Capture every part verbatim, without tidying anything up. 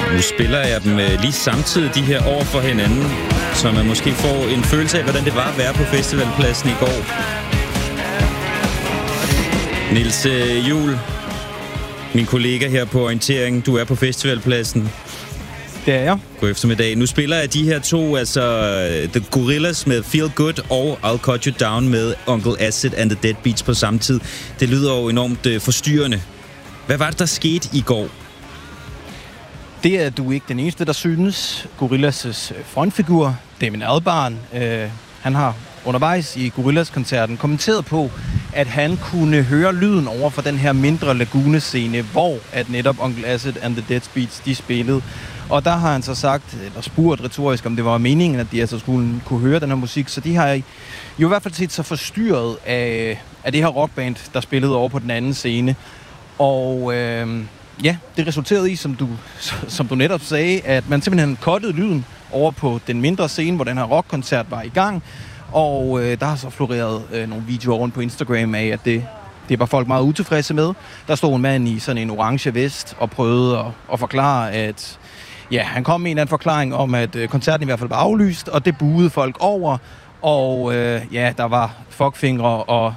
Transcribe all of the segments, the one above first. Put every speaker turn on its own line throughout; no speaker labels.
Nu spiller jeg dem lige samtidig de her år for hinanden, så man måske får en følelse af, hvordan det var at være på festivalpladsen i går. Niels Juhl, min kollega her på Orientering, du er på festivalpladsen.
Det er jeg.
God eftermiddag. Nu spiller jeg de her to, altså The Gorillaz med Feel Good og I'll Cut You Down med Uncle Acid and the Deadbeats på samme tid. Det lyder jo enormt uh, forstyrrende. Hvad var det, der skete i går?
Det er du ikke den eneste, der synes. Gorillaz' frontfigur, Damon Albarn, øh, han har undervejs i Gorillaz-koncerten kommenteret på, at han kunne høre lyden over for den her mindre lagune-scene, hvor at netop Uncle Acid and the Deadbeats, de spillede. Og der har han så sagt, eller spurgt retorisk, om det var meningen, at de altså skulle kunne høre den her musik. Så de har jo i hvert fald set så forstyrret af, af det her rockband, der spillede over på den anden scene. Og øh, ja, det resulterede i, som du, som du netop sagde, at man simpelthen cuttede lyden over på den mindre scene, hvor den her rockkoncert var i gang. Og øh, der har så floreret øh, nogle videoer rundt på Instagram af, at det, det var folk meget utilfredse med. Der stod en mand i sådan en orange vest og prøvede at, at forklare, at ja, han kom med en eller anden forklaring om, at øh, koncerten i hvert fald var aflyst, og det buede folk over. Og øh, ja, der var fuckfingre og,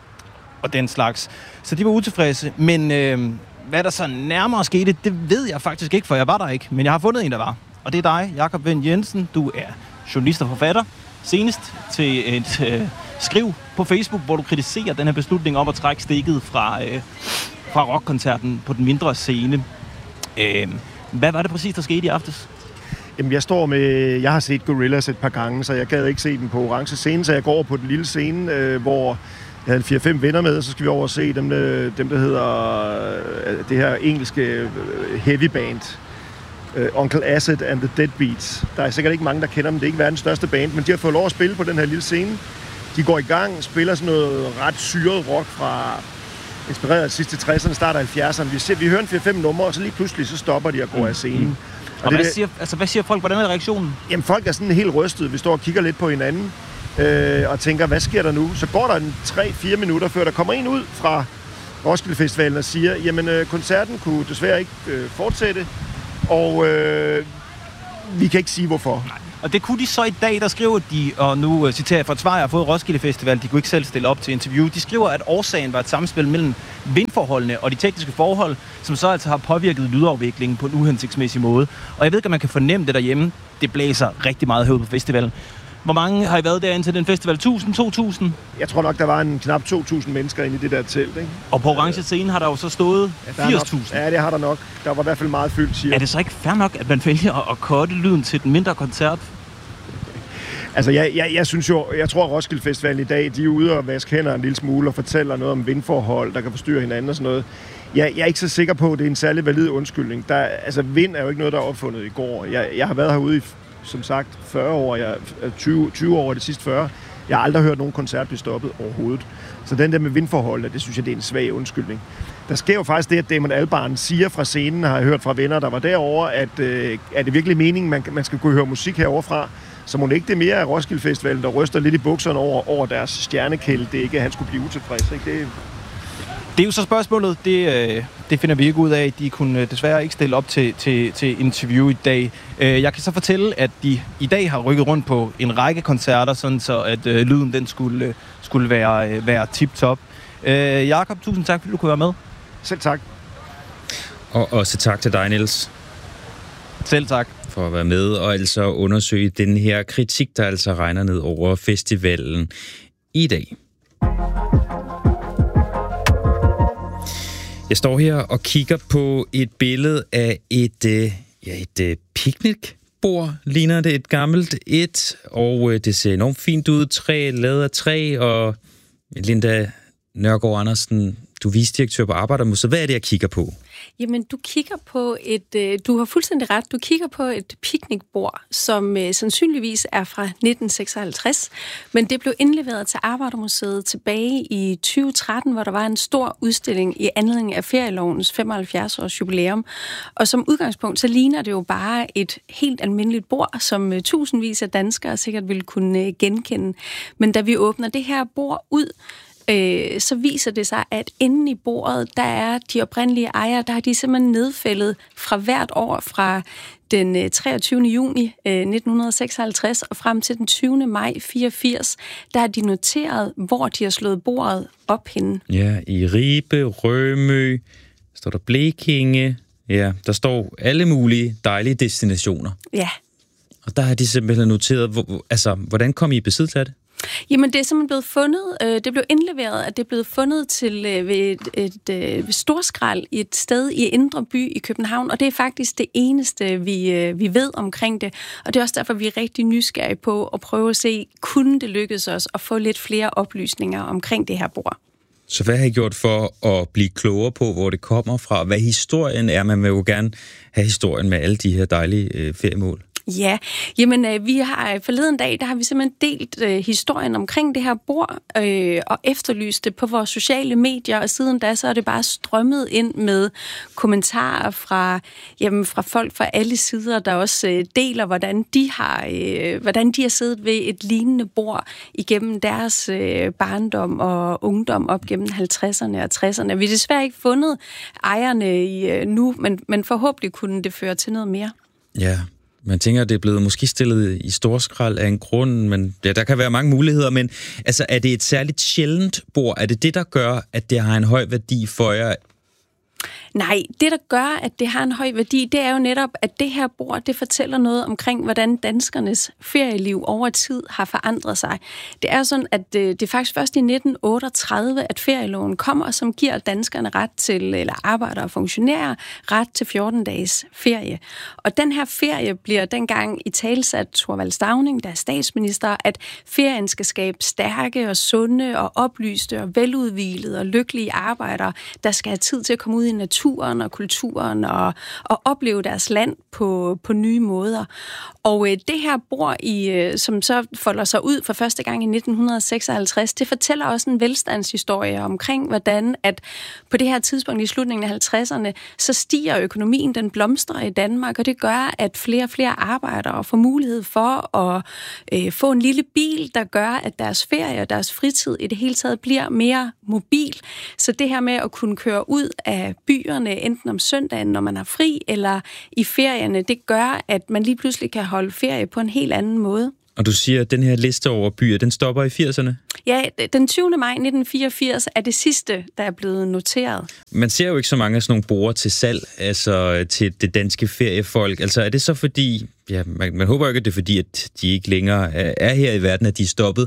og den slags. Så de var utilfredse, men øh, hvad der så nærmere skete, det ved jeg faktisk ikke, for jeg var der ikke. Men jeg har fundet en, der var. Og det er dig, Jakob Wind Jensen. Du er journalist og forfatter. Senest til et øh, skriv på Facebook, hvor du kritiserer den her beslutning om at trække stikket fra, øh, fra rockkoncerten på den mindre scene. Øh, hvad var det præcis, der skete i aftes?
Jamen, jeg står med... Jeg har set Gorillaz et par gange, så jeg gad ikke se den på orange scene, så jeg går over på den lille scene, øh, hvor jeg havde fire fem venner med, så skal vi over og se dem, øh, dem der hedder øh, det her engelske øh, heavy band. Uh, Uncle Acid and the Deadbeats. Der er sikkert ikke mange, der kender dem. Det er ikke verdens største band, men de har fået lov at spille på den her lille scene. De går i gang, spiller sådan noget ret syret rock fra inspireret af sidste tresserne, starter halvfjerdserne. Vi, ser, vi hører en fire fem numre, og så lige pludselig så stopper de at gå af scenen. Mm.
Og, og det, hvad, siger, altså, hvad siger folk? Hvordan er reaktionen?
Jamen, folk er sådan helt rystet. Vi står og kigger lidt på hinanden øh, og tænker, hvad sker der nu? Så går der en tre fire minutter, før der kommer en ud fra Roskilde Festivalen og siger, jamen, øh, koncerten kunne desværre ikke øh, fortsætte. Og øh, vi kan ikke sige, hvorfor.
Nej. Og det kunne de så i dag, der skriver de, og nu uh, citerer jeg fra et svar, jeg har fået Roskilde Festival, de kunne ikke selv stille op til interview. De skriver, at årsagen var et samspil mellem vindforholdene og de tekniske forhold, som så altså har påvirket lydafviklingen på en uhensigtsmæssig måde. Og jeg ved ikke, om man kan fornemme det derhjemme. Det blæser rigtig meget herude på festivalen. Hvor mange har I været derinde til den festival? tusind, to tusind?
Jeg tror nok, der var en knap to tusind mennesker inde i det der telt, ikke?
Og på orange scene har der jo så stået ja, firs tusind.
Ja, det har der nok. Der var i hvert fald meget fyldt, siger.
Er det så ikke fair nok, at man vælger at korte lyden til den mindre koncert?
Altså, jeg, jeg, jeg synes jo, jeg tror, at Roskilde Festival i dag, de er ude og vaske hænder en lille smule og fortæller noget om vindforhold, der kan forstyrre hinanden og sådan noget. Jeg, jeg er ikke så sikker på, at det er en særlig valid undskyldning. Der, altså, vind er jo ikke noget, der er opfundet i går. Jeg, jeg har været herude i, som sagt, fyrre år. Jeg er tyve, tyve år det sidste fyrre. Jeg har aldrig hørt nogen koncert blive stoppet overhovedet. Så den der med vindforhold, det synes jeg, det er en svag undskyldning. Der sker jo faktisk det, at Damon Albarn siger fra scenen, har jeg hørt fra venner, der var derovre, at øh, er det virkelig meningen, man, man skal kunne høre musik herovre fra? Så må det ikke det mere af Roskilde Festivalen, der ryster lidt i bukserne over, over deres stjernekælde, det ikke, at han skulle blive utilfreds. Ikke? Det...
det er jo så spørgsmålet, det, øh, det finder vi ikke ud af. De kunne desværre ikke stille op til, til, til interview i dag. Øh, jeg kan så fortælle, at de i dag har rykket rundt på en række koncerter, sådan så at øh, lyden den skulle, skulle være, øh, være tip-top. Øh, Jakob, tusind tak, fordi du kunne være med.
Selv tak.
Og også tak til dig, Niels.
Selv tak.
For at være med og altså undersøge den her kritik, der altså regner ned over festivalen i dag. Jeg står her og kigger på et billede af et, øh, ja, et øh, picnicbord, ligner det et gammelt et, og øh, det ser enormt fint ud. Træ, lavet af træ, og Linda Nørgaard Andersen, du er vicedirektør på Arbejdermuseet. Hvad er det, jeg kigger på?
Jamen, du kigger på et, øh, du har fuldstændig ret, du kigger på et picnicbord, som øh, sandsynligvis er fra nitten seksoghalvtreds, men det blev indleveret til Arbejdermuseet tilbage i tyve tretten, hvor der var en stor udstilling i anledning af ferielovens femoghalvfjerds års jubilæum, og som udgangspunkt, så ligner det jo bare et helt almindeligt bord, som øh, tusindvis af danskere sikkert ville kunne øh, genkende. Men da vi åbner det her bord ud, øh, så viser det sig, at inde i bordet, der er de oprindelige ejere, der har de simpelthen nedfældet fra hvert år fra den treogtyvende juni nitten seksoghalvtreds og frem til den tyvende maj fireogfirs, der har de noteret, hvor de har slået bordet op henne.
Ja, i Ribe, Rømø, står der Blekinge. Ja, der står alle mulige dejlige destinationer.
Ja. Og
der har de simpelthen noteret, hvor, altså, hvordan kom I i besiddelse af det?
Jamen, det er simpelthen blevet fundet, øh, det blev indleveret, at det er blevet fundet til øh, ved et, et, et øh, storskrald i et sted i Indre By i København, og det er faktisk det eneste, vi, øh, vi ved omkring det, og det er også derfor, vi er rigtig nysgerrige på at prøve at se, kunne det lykkes os at få lidt flere oplysninger omkring det her bord.
Så hvad har I gjort for at blive klogere på, hvor det kommer fra? Hvad historien er? Man vil jo gerne have historien med alle de her dejlige øh, feriemål.
Ja, jamen øh, vi har forleden dag, der har vi simpelthen delt øh, historien omkring det her bord øh, og efterlyst det på vores sociale medier, og siden da så er det bare strømmet ind med kommentarer fra, jamen, fra folk fra alle sider, der også øh, deler, hvordan de har øh, hvordan de har siddet ved et lignende bord igennem deres øh, barndom og ungdom op gennem halvtredserne og tresserne. Vi har desværre ikke fundet ejerne i, øh, nu, men, men forhåbentlig kunne det føre til noget mere.
Ja. Man tænker, at det er blevet måske stillet i storskrald af en grund, men ja, der kan være mange muligheder, men altså, er det et særligt sjældent bord? Er det det, der gør, at det har en høj værdi for jer?
Nej, det der gør, at det har en høj værdi, det er jo netop, at det her bord, det fortæller noget omkring, hvordan danskernes ferieliv over tid har forandret sig. Det er sådan, at det er faktisk først i nitten otteogtredive, at ferieloven kommer, som giver danskerne ret til, eller arbejdere og funktionærer, ret til fjorten dages ferie. Og den her ferie bliver dengang i talsat Thorvald Stauning, der er statsminister, at ferien skal skabe stærke og sunde og oplyste og veludhvilede og lykkelige arbejdere, der skal have tid til at komme ud i naturen og kulturen og, og opleve deres land på, på nye måder. Og øh, det her bord, i, øh, som så folder sig ud for første gang i nitten seksoghalvtreds, det fortæller også en velstandshistorie omkring, hvordan at på det her tidspunkt i slutningen af halvtredserne, så stiger økonomien, den blomstrer i Danmark, og det gør, at flere og flere arbejdere får mulighed for at øh, få en lille bil, der gør, at deres ferie og deres fritid i det hele taget bliver mere mobil. Så det her med at kunne køre ud af byerne, enten om søndagen, når man har fri, eller i ferierne, det gør, at man lige pludselig kan holde ferie på en helt anden måde.
Og du siger, at den her liste over byer, den stopper i firserne?
Ja, den tyvende maj nitten fireogfirs er det sidste, der er blevet noteret.
Man ser jo ikke så mange af sådan nogle borde til salg, altså til det danske feriefolk. Altså er det så fordi, ja, man, man håber ikke, at det er fordi, at de ikke længere er her i verden, at de er stoppet.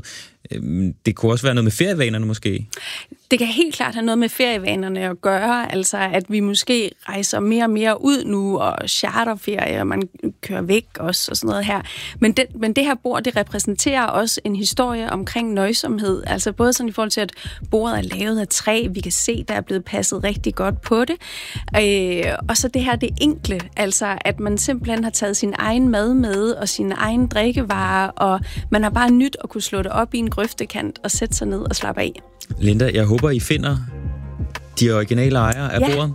Det kunne også være noget med ferievanerne måske?
Det kan helt klart have noget med ferievanerne at gøre, altså at vi måske rejser mere og mere ud nu, og charterferie, og man kører væk også, og sådan noget her. Men det, men det her bord, det repræsenterer også en historie omkring nøjsomhed, altså både sådan i forhold til, at bordet er lavet af træ, vi kan se, der er blevet passet rigtig godt på det, øh, og så det her, det enkle, altså at man simpelthen har taget sin egen mad med, og sine egen drikkevarer, og man har bare nyt at kunne slå det op i en grøftekant, og sætte sig ned og slappe af.
Linda, jeg håber, I finder de originale ejere af ja. bordet.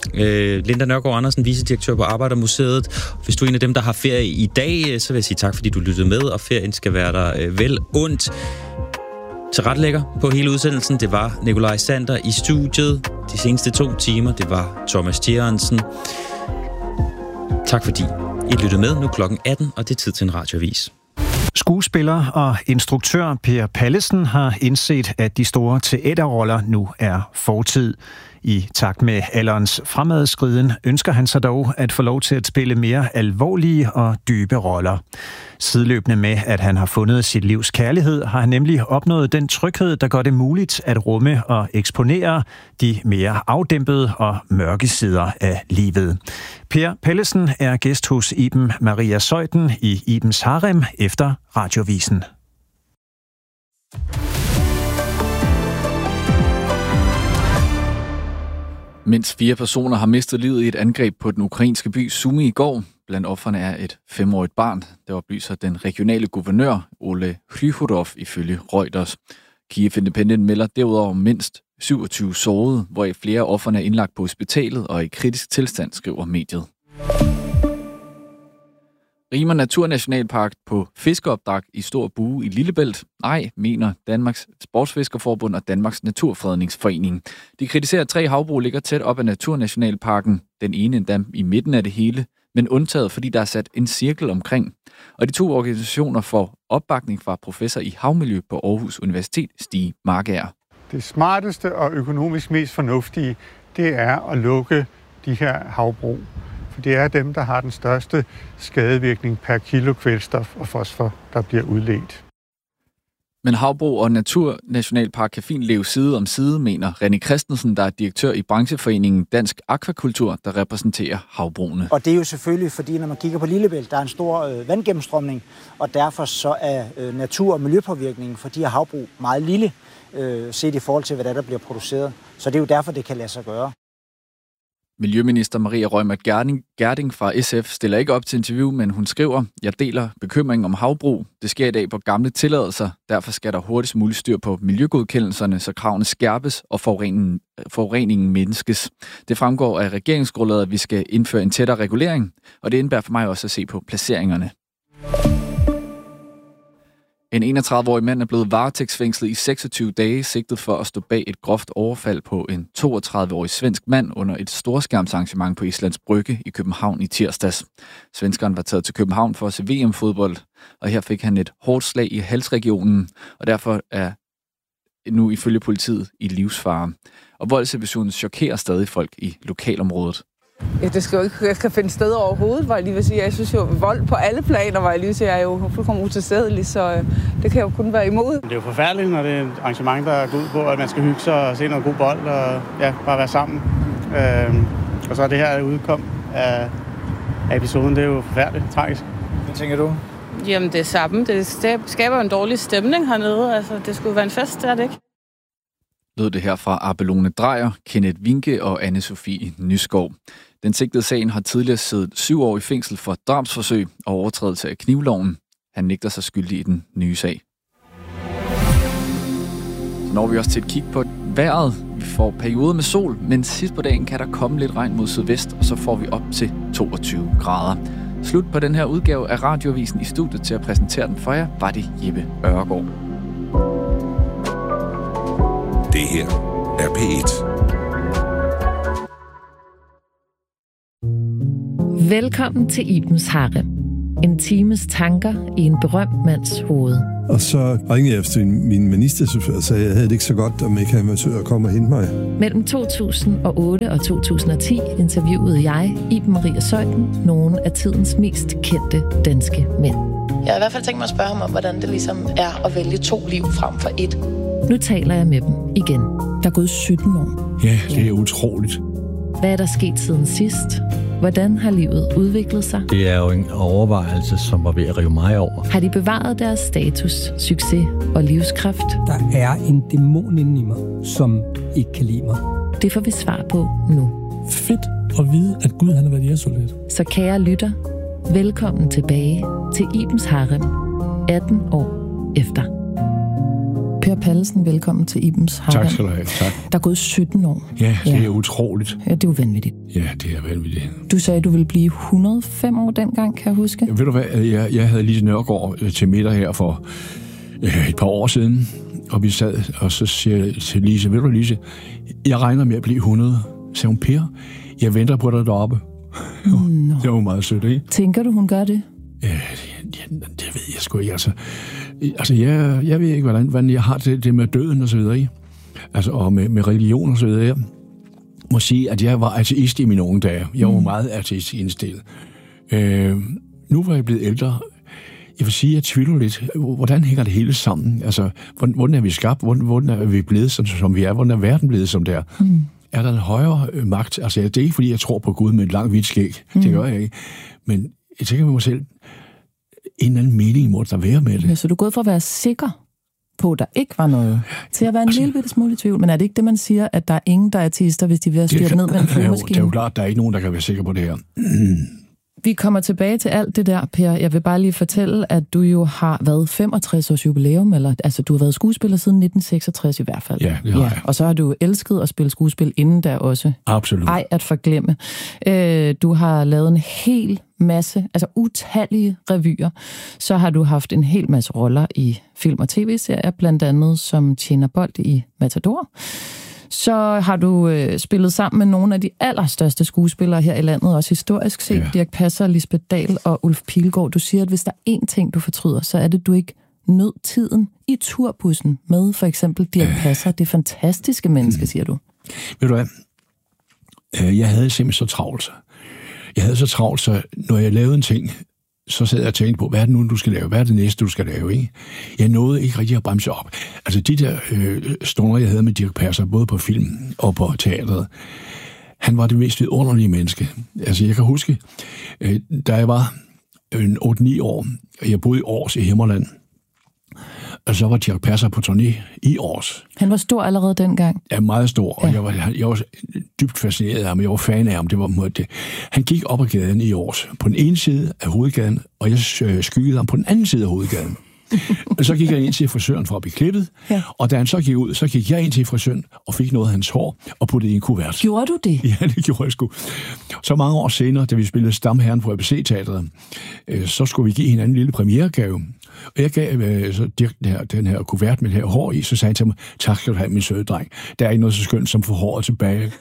Øh, Linda Nørgaard Andersen, vicedirektør på Arbejdermuseet. Hvis du er en af dem, der har ferie i dag, så vil jeg sige tak, fordi du lyttede med, og ferien skal være der øh, vel ondt. Tilrettelægger på hele udsendelsen, det var Nikolaj Sander i studiet. De seneste to timer, det var Thomas Tjernsen. Tak fordi I lyttede med. Nu klokken atten, og det er tid til en radioavis.
Skuespiller og instruktør Per Pallesen har indset, at de store teaterroller nu er fortid. I takt med alderens fremadskriden ønsker han sig dog at få lov til at spille mere alvorlige og dybe roller. Sideløbende med, at han har fundet sit livs kærlighed, har han nemlig opnået den tryghed, der gør det muligt at rumme og eksponere de mere afdæmpede og mørke sider af livet. Per Pallesen er gæst hos Iben Maria Zeuthen i Ibens Harem efter Radiovisen.
Mindst fire personer har mistet livet i et angreb på den ukrainske by Sumy i går. Blandt ofrene er et femårigt barn, der oplyser den regionale guvernør Ole Hryhorov ifølge Reuters. Kyiv Independent melder derudover mindst syvogtyve sårede, hvoraf flere af ofrene er indlagt på hospitalet og i kritisk tilstand, skriver mediet. Rimer Naturnationalpark på fiskeopdrag i Stor Bue i Lillebælt? Nej, mener Danmarks Sportsfiskerforbund og Danmarks Naturfredningsforening. De kritiserer, at tre havbrug ligger tæt op ad Naturnationalparken. Den ene endda i midten af det hele, men undtaget, fordi der er sat en cirkel omkring. Og de to organisationer får opbakning fra professor i havmiljø på Aarhus Universitet, Stig Markager.
Det smarteste og økonomisk mest fornuftige, det er at lukke de her havbrug. For det er dem, der har den største skadevirkning per kilo kvælstof og fosfor, der bliver udledt.
Men havbrug og Naturnationalpark kan fint leve side om side, mener René Christensen, der er direktør i brancheforeningen Dansk Akvakultur, der repræsenterer havbrugene.
Og det er jo selvfølgelig, fordi når man kigger på Lillebælt, der er en stor øh, vandgennemstrømning, og derfor så er øh, natur- og miljøpåvirkningen for de her havbrug meget lille, øh, set i forhold til, hvad der, der bliver produceret. Så det er jo derfor, det kan lade sig gøre.
Miljøminister Maria Reumert Gjerding fra S F stiller ikke op til interview, men hun skriver, jeg deler bekymringen om havbrug. Det sker i dag på gamle tilladelser. Derfor skal der hurtigst muligt styr på miljøgodkendelserne, så kravene skærpes og forureningen, forureningen mindskes. Det fremgår af regeringsgrundlaget, at vi skal indføre en tættere regulering, og det indebærer for mig også at se på placeringerne. En enogtredive-årig mand er blevet varetægtsfængslet i seksogtyve dage, sigtet for at stå bag et groft overfald på en toogtredive-årig svensk mand under et storskærmsarrangement på Islands Brygge i København i tirsdags. Svenskeren var taget til København for at se V M-fodbold, og her fik han et hårdt slag i halsregionen, og derfor er nu ifølge politiet i livsfare. Og voldssituationen chokerer stadig folk i lokalområdet.
Ja, det skal jo ikke jeg skal finde steder overhovedet, hvor jeg lige vil sige. Jeg synes jo, vold på alle planer, hvor jeg lige siger, er jo fuldkommen utilstedelig, så det kan jo kun være imod. Det
er jo forfærdeligt, når det er et arrangement, der går ud på, at man skal hygge sig og se noget god bold og ja, bare være sammen. Øhm, og så er det her udkom af, af episoden, det er jo forfærdeligt, tragisk.
Hvad tænker du?
Jamen det er samme. Det skaber en dårlig stemning hernede. Altså, det skulle være en fest, er det ikke?
Lød det her fra Abelone Drejer, Kenneth Winke og Anne-Sophie Nyskov. Den sigtede sagen har tidligere siddet syv år i fængsel for drabsforsøg og overtrædelse af knivloven. Han nægter sig skyldig i den nye sag. Så når vi også til et kig på vejret. Vi får perioder med sol, men sidst på dagen kan der komme lidt regn mod sydvest, og så får vi op til toogtyve grader. Slut på den her udgave af Radioavisen. I studiet til at præsentere den for jer var det Jeppe Ørgaard.
Det her er P et.
Velkommen til Ibens Harem. En times tanker i en berømt mands hoved.
Og så ringede jeg efter min minister og sagde, at jeg havde det ikke så godt, om ikke han ville komme og hente mig.
Mellem to tusind og otte og to tusind og ti interviewede jeg, Iben Maria Zeuthen, nogle af tidens mest kendte danske mænd.
Jeg har i hvert fald tænkt mig at spørge ham om, hvordan det ligesom er at vælge to liv frem for et.
Nu taler jeg med dem igen. Der er gået sytten år.
Ja, det er utroligt.
Hvad er der sket siden sidst? Hvordan har livet udviklet sig?
Det er jo en overvejelse, som var ved at rive mig over.
Har de bevaret deres status, succes og livskraft?
Der er en dæmon inde i mig, som ikke kan lide mig.
Det får vi svar på nu.
Fedt at vide, at Gud han har været jægersoldat.
Så kære lytter, velkommen tilbage til Ibens Harem, atten år efter. Per Pallesen, velkommen til Ibens Harem.
Tak skal du have. Tak.
Der er gået sytten år.
Ja, det ja. er utroligt.
Ja, det er jo vanvittigt.
Ja, det er vanvittigt.
Du sagde, at du ville blive et hundrede og fem år dengang, kan jeg huske.
Ja, ved du hvad, jeg, jeg havde Lise Nørgaard til middag her for øh, et par år siden, og vi sad, og så siger jeg til Lise, ved du Lise, jeg regner med at blive hundrede. Så hun, Per, jeg venter på dig deroppe. No. Det var jo meget sødt, ikke?
Tænker du, hun gør det?
Ja, det, det ved jeg sgu ikke, altså. Altså, jeg, jeg ved ikke, hvordan, hvordan jeg har det, det med døden og så videre, ikke? Altså, og med, med religion og så videre. Jeg må sige, at jeg var ateist i mine unge dage. Jeg var mm. meget ateist indstillet. Øh, nu var jeg blevet ældre. Jeg vil sige, at jeg tvivler lidt. Hvordan hænger det hele sammen? Altså, hvordan, hvordan er vi skabt? Hvordan, hvordan er vi blevet, som, som vi er? Hvordan er verden blevet, som det er? Mm. Er der en højere magt? Altså, det er ikke, fordi jeg tror på Gud med et langt hvidt skæg. Mm. Det gør jeg ikke. Men jeg tænker med mig selv, en eller anden mening må der være med det.
Ja, så du er gået for at være sikker på, at der ikke var noget, til at være en altså, lille bitte smule i tvivl. Men er det ikke det, man siger, at der er ingen, der er ateister, hvis de vil have styrt ned med en flyvemaskine?
Det er jo klart, der er ikke nogen, der kan være sikker på det her.
Vi kommer tilbage til alt det der, Per. Jeg vil bare lige fortælle, at du jo har været femogtres års jubilæum, eller altså du har været skuespiller siden nitten seksogtres i hvert fald.
Ja, det har jeg.
Ja, og så har du elsket at spille skuespil inden da også.
Absolut.
Ej at forglemme. Øh, du har lavet en hel masse, altså utallige revyer. Så har du haft en hel masse roller i film- og tv-serier, blandt andet som Tjener Bold i Matador. Så har du øh, spillet sammen med nogle af de allerstørste skuespillere her i landet, også historisk set, ja. Dirch Passer, Lisbeth Dahl og Ulf Pilgaard. Du siger, at hvis der er én ting, du fortryder, så er det, du ikke nød tiden i turbussen med for eksempel Dirch Passer, det fantastiske menneske, siger du.
Ved du hvad? Jeg havde simpelthen så travlt. Jeg havde så travlt, så når jeg lavede en ting, så sad jeg og tænkte på, hvad er det nu, du skal lave? Hvad er det næste, du skal lave? Ikke? Jeg nåede ikke rigtig at bremse op. Altså de der øh, stunder, jeg havde med Dirch Passer, både på film og på teatret, han var det mest vidunderlige menneske. Altså jeg kan huske, øh, da jeg var øh, otte ni år, og jeg boede i Aars i Himmerland, og så var Dirch Passer på turné i Aars.
Han var stor allerede dengang?
Ja, meget stor, og ja. jeg, var, jeg var dybt fascineret af ham, jeg var fan af ham, det var det. Han gik op ad gaden i Aars, på den ene side af hovedgaden, og jeg skyggede ham på den anden side af hovedgaden. Og så gik jeg ind til frisøren for at blive klippet, ja. Og da han så gik ud, så gik jeg ind til frisøren og fik noget af hans hår og puttede i en kuvert.
Gjorde du det?
Ja, det gjorde jeg sgu. Så mange år senere, da vi spillede Stamherren på A B C-teatret, så skulle vi give hinanden en lille premieregave. Og jeg gav øh, så Dirch den her, den her kuvert med det her hår i, så sagde han til mig, tak skal du have, min søde dreng. Der er ikke noget så skønt som for håret tilbage.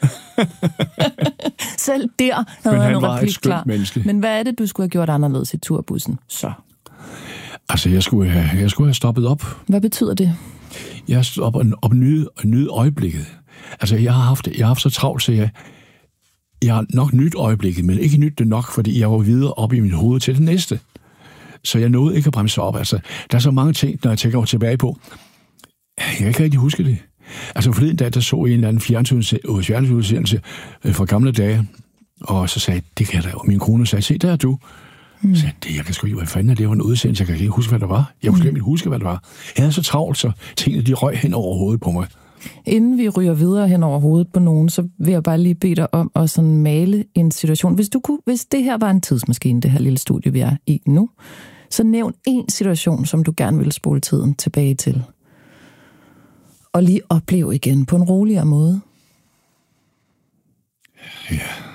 Selv der
havde han var et skønt menneske.
Men hvad er det, du skulle have gjort anderledes i turbussen så?
Altså, jeg skulle have, jeg skulle have stoppet op.
Hvad betyder det?
Jeg har stoppet op og, og nyde, og nyde øjeblikket. Altså, jeg har haft, jeg har haft så travlt, så jeg, jeg har nok nyt øjeblikket, men ikke nyt det nok, fordi jeg var videre op i mit hoved til det næste. Så jeg nåede ikke at bremse op. Altså, der er så mange ting, når jeg tænker tilbage på. Jeg kan ikke rigtig huske det. Altså, forleden dag, der så jeg en eller anden fjernsynsudsendelse fra gamle dage, og så sagde jeg, det kan jeg da. Og min kone sagde, se, der er du. Mm. Så det, jeg kan sgu ikke, hvad fanden er det var en udsendelse, jeg kan ikke huske, hvad der var. Jeg kunne slet ikke huske, hvad der var. Jeg havde så travlt, så tingene de røg hen over hovedet på mig.
Inden vi ryger videre hen over hovedet på nogen, så vil jeg bare lige bede dig om at sådan male en situation. Hvis, du kunne, hvis det her var en tidsmaskine, det her lille studie, vi er i nu, så nævn en situation, som du gerne ville spole tiden tilbage til. Og lige opleve igen på en roligere måde.
Ja.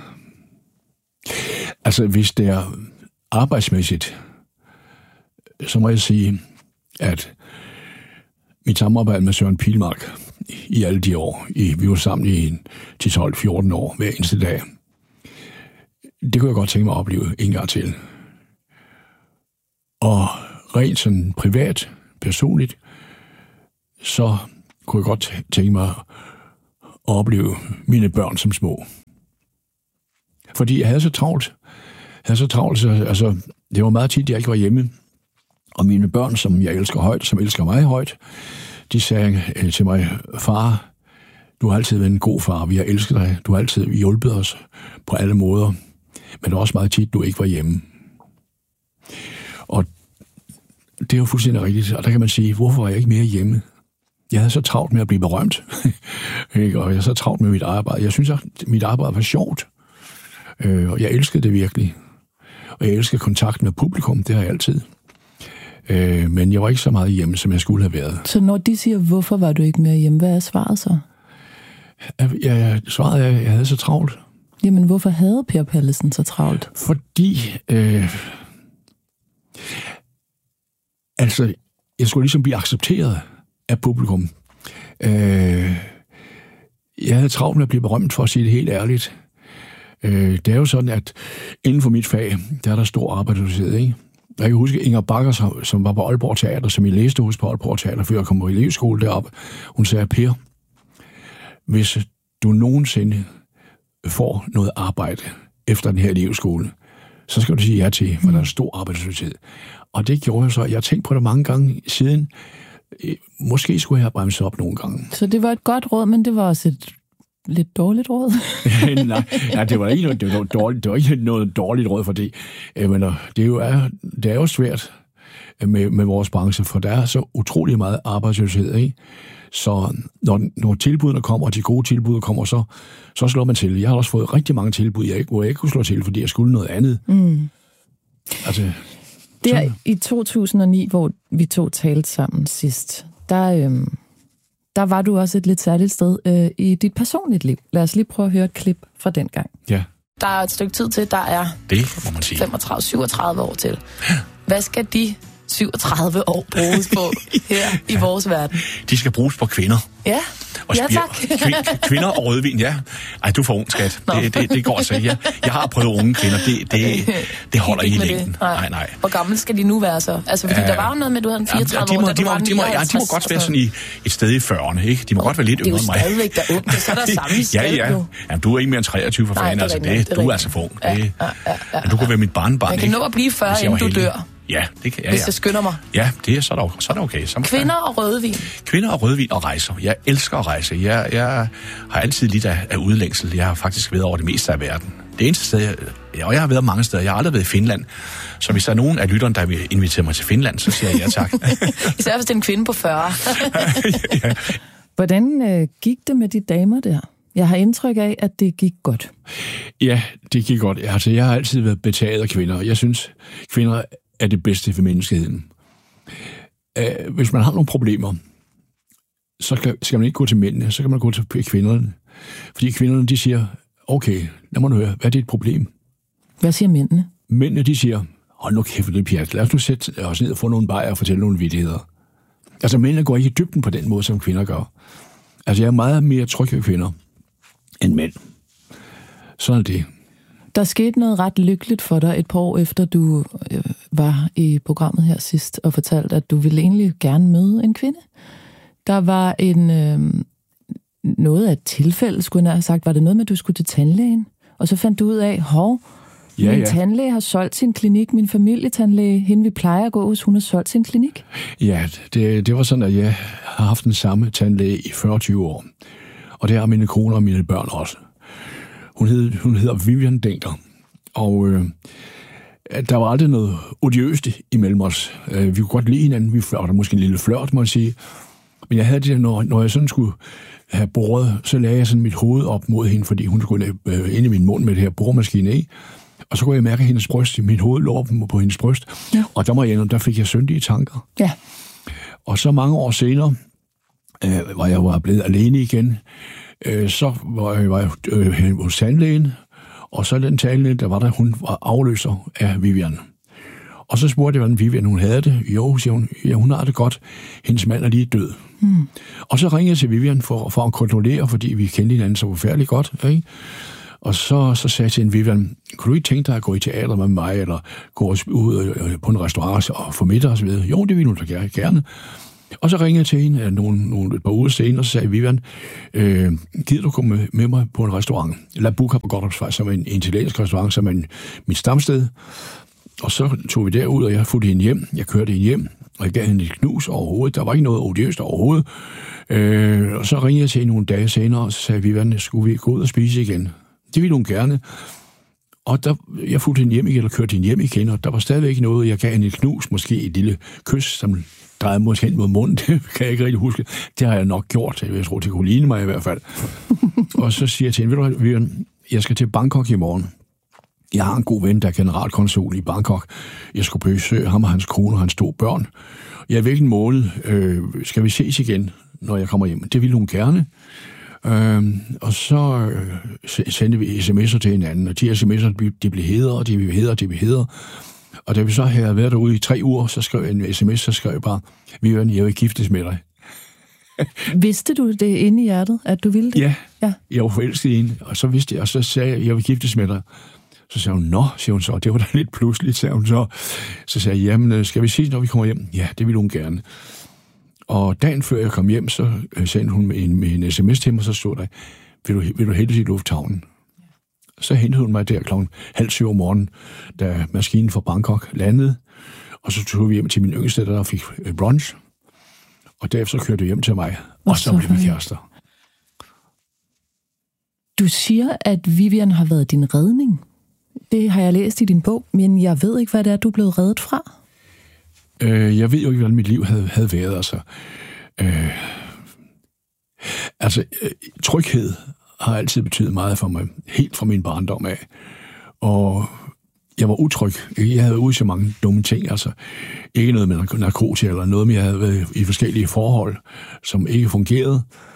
Altså, hvis det er arbejdsmæssigt, så må jeg sige, at mit samarbejde med Søren Pilmark i alle de år, i, vi var sammen i ti tolv fjorten år hver eneste dag, det kunne jeg godt tænke mig at opleve en gang til. Og rent sådan privat, personligt, så kunne jeg godt tænke mig at opleve mine børn som små. Fordi jeg havde så travlt. Jeg havde så travlt, så, altså, det var meget tit, jeg ikke var hjemme. Og mine børn, som jeg elsker højt, som elsker mig højt, de sagde øh, til mig, far, du har altid været en god far, vi har elsket dig, du har altid hjulpet os på alle måder, men det er også meget tit, du ikke var hjemme. Og det er jo fuldstændig rigtigt, og der kan man sige, hvorfor var jeg ikke mere hjemme? Jeg havde så travlt med at blive berømt, og jeg er så travlt med mit arbejde. Jeg synes, at mit arbejde var sjovt, og jeg elskede det virkelig. Og jeg elsker kontakt med publikum, det har jeg altid. Øh, men jeg var ikke så meget hjemme, som jeg skulle have været.
Så når de siger, hvorfor var du ikke mere hjemme, hvad er svaret så?
Ja, svaret er, at jeg havde så travlt.
Jamen, hvorfor havde Per Pallesen så travlt?
Fordi, øh, altså, jeg skulle ligesom blive accepteret af publikum. Øh, jeg havde travlt med at blive berømt, for at sige det helt ærligt. Øh, det er jo sådan, at inden for mit fag, der er der stor arbejdsløshed, ikke? Jeg kan huske Inger Bakker, som var på Aalborg Teater, som I læste hos på Aalborg Teater, før jeg kom på elevskole deroppe. Hun sagde, Per, hvis du nogensinde får noget arbejde efter den her elevskole, så skal du sige ja til, for der er stor arbejdsløshed. Og det gjorde jeg så. Jeg har tænkt på det mange gange siden. Måske skulle jeg have bremset op nogle gange.
Så det var et godt råd, men det var også et lidt dårligt råd?
Nej, ja, det var ikke noget, det var dårligt, det var ikke noget dårligt råd, fordi jeg mener, det, er jo, er, det er jo svært med, med vores branche, for der er så utrolig meget arbejdsløshed, ikke? Så når, når tilbudene kommer, og de gode tilbud kommer, så, så slår man til. Jeg har også fået rigtig mange tilbud, jeg ikke, hvor jeg ikke kunne slå til, fordi jeg skulle noget andet.
Mm.
Altså,
der sådan. I to tusind og ni, hvor vi to talte sammen sidst, der... Øhm Der var du også et lidt særligt sted øh, i dit personlige liv. Lad os lige prøve at høre et klip fra den gang.
Ja.
Der er et stykke tid til, der er
det må man sige.
femogtredive syvogtredive år til. Hvad skal de syvogtredive år bruges på her i vores verden?
De skal bruges på kvinder.
Ja,
og
ja tak.
Kv- kvinder og rødvin, ja. Ej, du får ung, skat. Det, det, det går altså. Jeg, jeg har prøvet unge kvinder. Det, det, det holder ikke i længden.
Nej.
nej, nej.
Hvor gammel skal de nu være så? Altså, fordi uh, der var jo noget med, at du havde en fireogtredive
ja, de må,
år, da
de
du var
de må, de må, ja, de må godt være sådan i et sted i fyrrerne, ikke? De må oh, godt være lidt yngre end mig.
Det er jo stadigvæk der ung, det er så der samme sted.
Ja, ja. Jamen, du er ikke mere end treogtyve for fanden, altså. Det, du er altså for ung.
Ja, ja, ja.
Du kunne være mit barnbarn,
ikke? Jeg kan nå at blive fyrre, inden du dør.
Ja, det kan jeg. Ja,
hvis
ja.
jeg skynder mig.
Ja, det er så er det, så er det okay. Så
Kvinder og rødvin.
Kvinder og rødvin og rejser. Jeg elsker at rejse. Jeg, jeg har altid lidt af, af udlængsel. Jeg har faktisk været over det meste af verden. Det eneste sted, jeg, og jeg har været mange steder. Jeg har aldrig været i Finland. Så hvis der er nogen af lytterne, der vil invitere mig til Finland, så siger jeg ja tak.
Især hvis det er en kvinde på fyrre.
ja.
Hvordan øh, gik det med de damer der? Jeg har indtryk af, at det gik godt.
Ja, det gik godt. Altså, jeg har altid været betaget af kvinder. Jeg synes, kvinder er det bedste for menneskeheden. Hvis man har nogle problemer, så skal man ikke gå til mændene, så kan man gå til kvinderne. Fordi kvinderne, de siger, okay, lad mig nu høre, hvad er dit problem?
Hvad siger mændene?
Mændene, de siger, hold nu kæft, det er pjat. Lad os nu sætte os ned og få nogle bajer og fortælle nogle vittigheder. Altså, mændene går ikke i dybden på den måde, som kvinder gør. Altså, jeg er meget mere tryg ved kvinder end mænd. Sådan er det.
Der skete noget ret lykkeligt for dig et par år efter, du øh, var i programmet her sidst og fortalte, at du ville egentlig gerne møde en kvinde. Der var en øh, noget af et tilfælde, skulle jeg have sagt. Var det noget med, at du skulle til tandlægen? Og så fandt du ud af, hov, ja, min ja. tandlæge har solgt sin klinik, min familietandlæge, hende vi plejer at gå hos, hun har solgt sin klinik.
Ja, det, det var sådan, at jeg har haft den samme tandlæge i fyrre til tyve år. Og det har mine koner og mine børn også. Hun hed, hun hedder Vivian Denker, og øh, der var aldrig noget odiøst imellem os. Øh, vi kunne godt lide hinanden, vi flørte måske en lille flørt, må jeg sige. Men jeg havde det, når, når jeg sådan skulle have boret, så lagde jeg sådan mit hoved op mod hende, fordi hun skulle øh, ind i min mund med det her boremaskine i. Og så kunne jeg mærke hendes bryst, mit hoved lå op på hendes bryst. Ja. Og der må jeg der fik jeg syndige tanker.
Ja.
Og så mange år senere, øh, hvor jeg var blevet alene igen, så var jeg, var jeg øh, hos tandlægen, og så den tandlæge, der var der, hun var afløser af Vivian. Og så spurgte jeg, hvordan Vivian hun havde det. Jo, siger hun, ja, hun har det godt. Hendes mand er lige død. Hmm. Og så ringede jeg til Vivian for, for at kontrollere, fordi vi kendte hinanden så forfærdeligt godt. Ikke? Og så, så sagde jeg til hende, Vivian, kunne du ikke tænke dig at gå i teater med mig, eller gå ud på en restaurant og få middag og så videre? Jo, det ville hun da gerne. Og så ringede jeg til hende nogle, nogle, et par uger senere, og så sagde Vivian, øh, gider du komme med, med mig på en restaurant? La Buca på Godthåbsvej, som er en, en italiensk restaurant, som er en, mit stamsted. Og så tog vi derud, og jeg fulgte hende hjem. Jeg kørte hende hjem, og jeg gav hende et knus overhovedet. Der var ikke noget odiøst overhovedet. Øh, og så ringede jeg til hende nogle dage senere, og så sagde Vivian, skulle vi gå ud og spise igen? Det ville hun gerne. Og der, jeg fulgte hende hjem igen, eller kørte hende hjem igen, og der var stadigvæk noget. Jeg gav hende et knus, måske et lille kys, som drejede måske hen mod munden. Det kan jeg ikke rigtig huske. Det har jeg nok gjort. Jeg tror, det kunne ligne mig i hvert fald. Og så siger jeg til hende, ved du hvad, jeg skal til Bangkok i morgen. Jeg har en god ven, der er generalkonsul i Bangkok. Jeg skulle besøge ham og hans kone og hans to børn. Jeg er væk en måned. Øh, skal vi ses igen, når jeg kommer hjem? Det ville hun gerne. Øh, og så øh, sendte vi sms'er til hinanden, og de sms'er, de blev hedere, og de blev hedere, de blev hedere. Og da vi så havde været derude i tre uger, så skrev jeg en sms, så skrev jeg bare, Vivian, jeg vil giftes med dig.
Vidste du det inde i hjertet, at du ville det?
Ja, ja. Jeg var forelsket i hende, og så vidste jeg, og så sagde jeg, jeg vil giftes med dig. Så sagde hun, nå, siger hun så, det var da lidt pludseligt, sagde hun så. Så sagde jeg, jamen, skal vi sige, når vi kommer hjem? Ja, det ville hun gerne. Og dagen før jeg kom hjem, så sendte hun en, med en sms til mig, så stod der, vil du, vil du hente i lufthavnen? Så hentede hun mig der klokken halv syv om morgenen, da maskinen fra Bangkok landede. Og så tog vi hjem til min yngste, der fik brunch. Og derefter kørte vi hjem til mig, og, og så, så blev vi kærester.
Du siger, at Vivian har været din redning. Det har jeg læst i din bog, men jeg ved ikke, hvad det er, du er blevet reddet fra.
Øh, jeg ved jo ikke, hvordan mit liv havde, havde været. Altså, øh, altså øh, tryghed har altid betydet meget for mig, helt fra min barndom af. Og jeg var utryg. Jeg havde ude så mange dumme ting. Altså, ikke noget med narkotika eller noget, men jeg havde været i forskellige forhold, som ikke fungerede.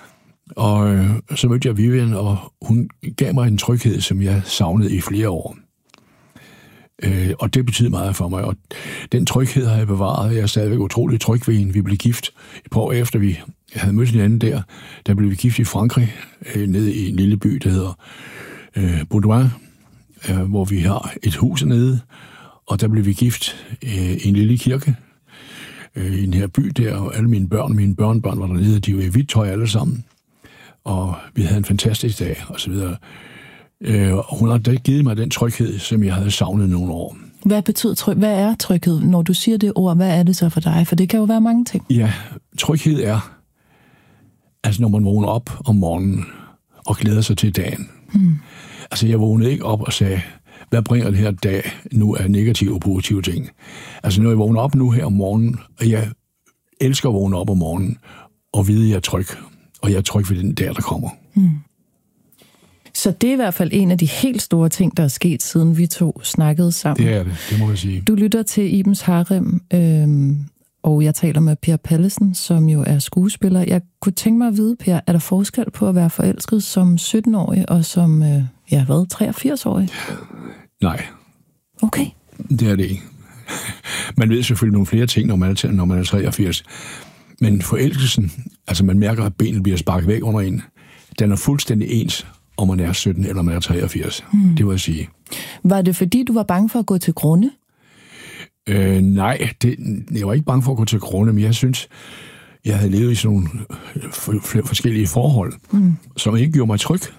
Og øh, så mødte jeg Vivian, og hun gav mig en tryghed, som jeg savnede i flere år. Øh, og det betyder meget for mig, og den tryghed har jeg bevaret. Jeg er stadigvæk utrolig tryg ved hende. Vi blev gift et par år efter, vi havde mødt hinanden der. Der blev vi gift i Frankrig, øh, nede i en lille by, der hedder øh, Baudouin, øh, hvor vi har et hus nede, og der blev vi gift øh, i en lille kirke øh, i den her by der, og alle mine børn, mine børnebørn var dernede, de var i hvidt tøj alle sammen, og vi havde en fantastisk dag, og så videre. Øh, og hun har da givet mig den tryghed, som jeg havde savnet nogle år.
Hvad betyder tryg? Hvad er tryghed? Når du siger det ord, hvad er det så for dig? For det kan jo være mange ting.
Ja, tryghed er, altså når man vågner op om morgenen og glæder sig til dagen. Hmm. Altså jeg vågnede ikke op og sagde, hvad bringer det her dag nu af negative og positive ting? Altså når jeg vågner op nu her om morgenen, og jeg elsker at vågne op om morgenen, og vide, at jeg er tryg, og jeg er tryg ved den dag, der kommer. Hmm.
Så det er i hvert fald en af de helt store ting, der er sket, siden vi to snakkede sammen.
Det er det, det må jeg sige.
Du lytter til Ibens Harem, øhm, og jeg taler med Per Pallesen, som jo er skuespiller. Jeg kunne tænke mig at vide, Per, er der forskel på at være forelsket som sytten-årig og som, øh, ja hvad, treogfirs-årig?
Nej.
Okay.
Det er det ikke. Man ved selvfølgelig nogle flere ting, når man er, når man er treogfirs. Men forelskelsen, altså man mærker, at benet bliver sparket væk under en, den er fuldstændig ens, om man er sytten eller man er treogfirs. Hmm. Det vil jeg sige.
Var det fordi, du var bange for at gå til grunde?
Øh, nej, det, jeg var ikke bange for at gå til grunde, men jeg synes, jeg havde levet i sådan nogle flere forskellige forhold, hmm. som ikke gjorde mig tryg.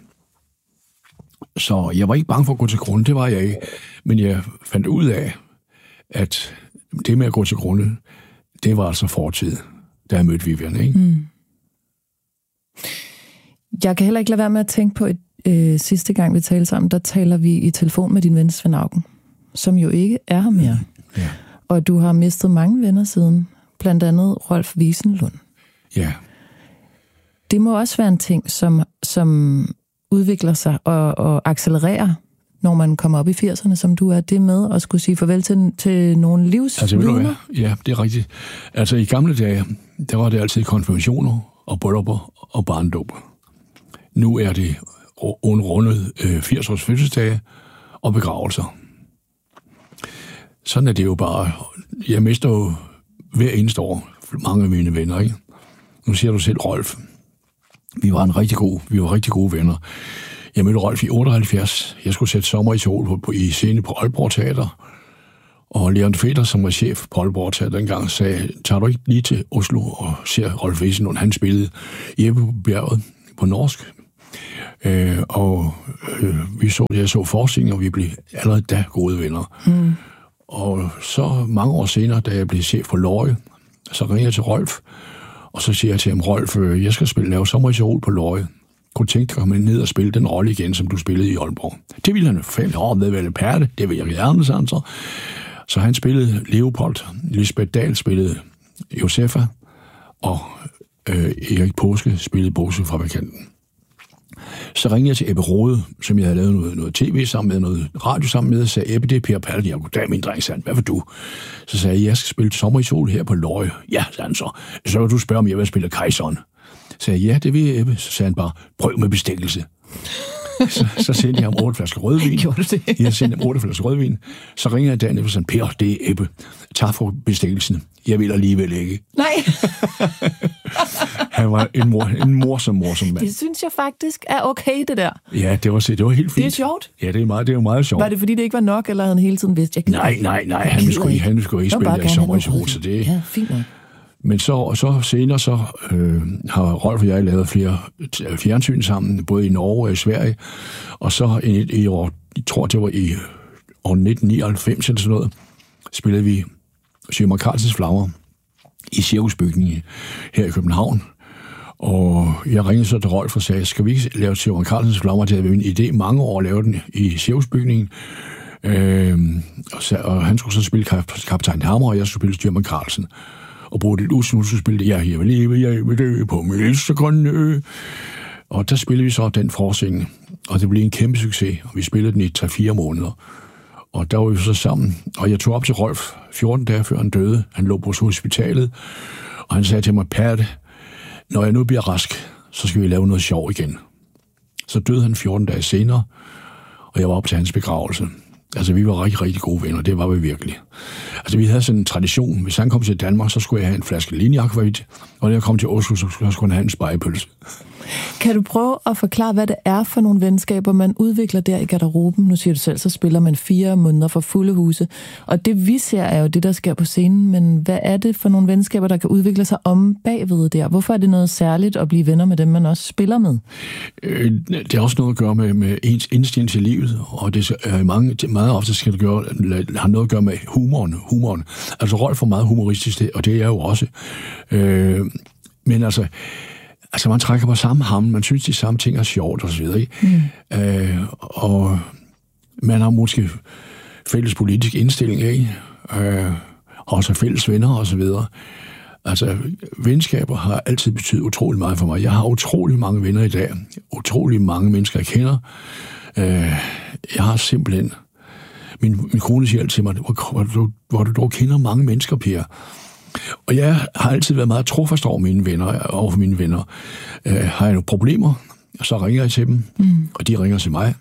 Så jeg var ikke bange for at gå til grunde, det var jeg ikke. Men jeg fandt ud af, at det med at gå til grunde, det var altså fortid, da jeg mødte Vivian, ikke? Hmm.
Jeg kan heller ikke lade være med at tænke på, at øh, sidste gang vi talte sammen, der taler vi i telefon med din ven Svend Auken, som jo ikke er her mere.
Ja.
Og du har mistet mange venner siden, blandt andet Rolf Wiesenlund.
Ja.
Det må også være en ting, som, som udvikler sig og, og accelererer, når man kommer op i firserne, som du er, det med at skulle sige farvel til, til nogle livsvidner.
Altså, ja, det er rigtigt. Altså i gamle dage, der var det altid konfirmationer og bryllupper og barndåb. Nu er det rundet øh, firs års fødselsdage og begravelser. Sådan er det jo bare. Jeg mister jo hver eneste år mange af mine venner, ikke? Nu siger du selv Rolf. Vi var en rigtig god, vi var rigtig gode venner. Jeg mødte Rolf i otteoghalvfjerds. Jeg skulle sætte Sommer i sol på, på, i scene på Aalborg Teater. Og Leon Feder, som var chef på Aalborg Teater dengang, sagde, tager du ikke lige til Oslo og ser Rolf Wiesenlund? Han spillede Jeppe på bjerget på norsk. Øh, og øh, vi så, jeg så forskning, og vi blev allerede da gode venner. Mm. Og så mange år senere, da jeg blev chef på Løje, så ringer jeg til Rolf, og så siger jeg til ham, Rolf, jeg skal spille lave Sommer i sol på Løje. Kunne du tænke dig at komme ned og spille den rolle igen, som du spillede i Aalborg? Det ville han fælde over med vel pærte, det vil jeg gerne, sådan så. Så han spillede Leopold, Lisbeth Dahl spillede Josefa, og øh, Erik Påske spillede Bogsefabrikanten. Så ringede jeg til Ebbe Rode, som jeg havde lavet noget, noget tv sammen med, noget radio sammen med, og sagde, Ebbe, det er Per Pallesen. Jeg goddag, min dreng, sagde han, hvad vil du? Så sagde jeg, jeg skal spille Sommer i sol her på Løje. Ja, sagde han så. Så vil du spørge, om jeg vil spille Kejseren. Så sagde jeg, ja, det vil jeg, Ebbe. Så sagde han bare, prøv med bestikkelse. så, så sendte jeg ham otte flasker rødvin.
Gjorde du det?
Jeg sendte ham otte flasker rødvin. Så ringede jeg dagen efter, sådan, Per, det er Ebbe. Tak for bestikkelsen. Jeg vil alligevel ikke.
Nej.
Han var en, mor, en morsom, morsom mand.
Det synes jeg faktisk er okay, det der.
Ja, det var, det var helt fint.
Det er sjovt.
Ja, det er, meget, det er jo meget sjovt.
Var det, fordi det ikke var nok, eller havde han hele tiden vidst, jeg
Nej, nej, nej. Han ville sgu ikke, han ville sgu ikke spille der i Sommer i sol, så det...
Ja, fint nok.
Men så, så senere så øh, har Rolf og jeg lavet flere fjernsyn sammen, både i Norge og i Sverige. Og så i, i år, jeg tror det var i år nitten nioghalvfems eller sådan noget, spillede vi Sjømar Carlsens Flagger i Cirkusbygningen her i København. Og jeg ringede så til Rolf og sagde, skal vi ikke lave Sjømar Carlsens Flagger? Det havde vi en idé mange år at lave den i Cirkusbygningen. Øhm, og, så, og han skulle så spille kap- kaptajn Hammer, og jeg skulle spille Sjømar Carlsen. Og bruge det usen, så spillede jeg, jeg vil leve, jeg vil dø på min sekund. Og der spillede vi så den forsing, og det blev en kæmpe succes, og vi spillede den i tre fire måneder. Og der var vi så sammen, og jeg tog op til Rolf fjorten dage før han døde. Han lå på hospitalet, og han sagde til mig, Perte, når jeg nu bliver rask, så skal vi lave noget sjov igen. Så døde han fjorten dage senere, og jeg var op til hans begravelse. Altså, vi var rigtig, rigtig gode venner. Det var vi virkelig. Altså, vi havde sådan en tradition. Hvis han kom til Danmark, så skulle jeg have en flaske linjeakvavit, og når jeg kom til Oslo, så skulle han have en spegepølse.
Kan du prøve at forklare, hvad det er for nogle venskaber, man udvikler der i garderoben? Nu siger du selv, så spiller man fire måneder for fulde huse. Og det vi ser er jo det, der sker på scenen. Men hvad er det for nogle venskaber, der kan udvikle sig om bagved der? Hvorfor er det noget særligt at blive venner med dem, man også spiller med?
Øh, det har også noget at gøre med, med ens indstilling til livet. Og det er mange, meget ofte skal det gøre, har noget at gøre med humoren. humoren. Altså Rolf er meget humoristisk, og det er jeg jo også. Øh, men altså... Altså, man trækker på samme ham, man synes, de samme ting er sjovt, og så videre, ikke? Mm. Øh, og man har måske fælles politisk indstilling, ikke? Øh, også fælles venner, og så videre. Altså, venskaber har altid betydet utrolig meget for mig. Jeg har utrolig mange venner i dag. Utrolig mange mennesker, jeg kender. Øh, jeg har simpelthen... Min, min kone siger altid til mig, hvor, hvor, du, hvor du dog kender mange mennesker, Per. Og jeg har altid været meget trofast over mine venner, over for mine venner. Øh, har jeg nogle problemer, så ringer jeg til dem, mm. og de ringer til mig.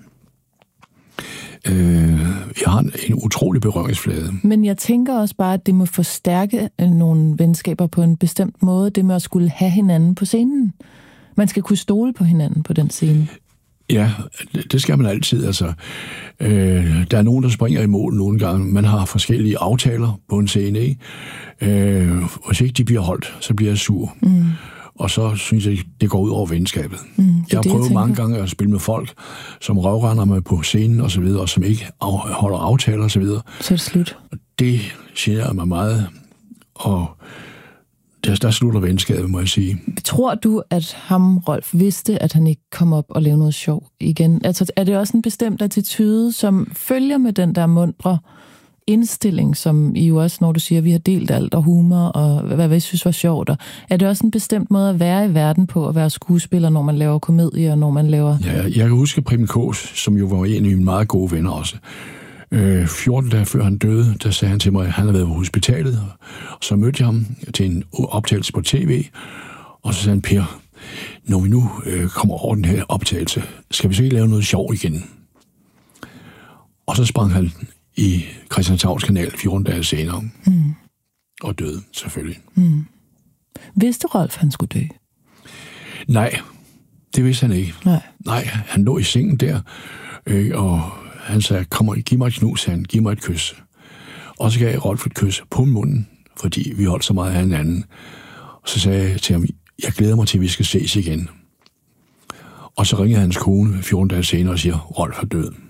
Øh, jeg har en, en utrolig berøringsflade.
Men jeg tænker også bare, at det må forstærke nogle venskaber på en bestemt måde, det med at skulle have hinanden på scenen. Man skal kunne stole på hinanden på den scene.
Ja, det skal man altid. Altså, øh, der er nogen, der springer i mål nogle gange. Man har forskellige aftaler på en scene, ikke? Øh, hvis ikke de bliver holdt, så bliver jeg sur. Mm. Og så synes jeg, det går ud over venskabet. Mm, jeg har prøvet jeg mange gange at spille med folk, som røvrender mig på scenen og så videre, og som ikke holder aftaler og så videre.
Så er det slut.
Det generer mig meget, og der, der slutter venskabet, må jeg sige.
Tror du, at ham, Rolf, vidste, at han ikke kom op og lavede noget sjov igen? Altså, er det også en bestemt attitude, som følger med den der mundre indstilling, som I jo også, når du siger, at vi har delt alt og humor, og hvad vi synes var sjovt, og er det også en bestemt måde at være i verden på, at være skuespiller, når man laver komedie, og når man laver...
Ja, jeg kan huske Preben Kaas, som jo var en af mine meget gode venner også. Øh, fjorten dage før han døde, der sagde han til mig, at han havde været på hospitalet, og så mødte jeg ham til en optagelse på tv, og så sagde han, Per, når vi nu øh, kommer over den her optagelse, skal vi så ikke lave noget sjov igen? Og så sprang han i Christianshavns Kanal fjorten dage senere, mm. og døde selvfølgelig.
Mm. Vidste Rolf, han skulle dø?
Nej, det vidste han ikke.
Nej,
Nej han lå i sengen der, øh, og han sagde, kom, giv mig et knus, han, giv mig et kys. Og så gav jeg Rolf et kys på munden, fordi vi holdt så meget af hinanden. Og så sagde jeg til ham, jeg glæder mig til, at vi skal ses igen. Og så ringer hans kone fjorten dage senere og siger, Rolf er død.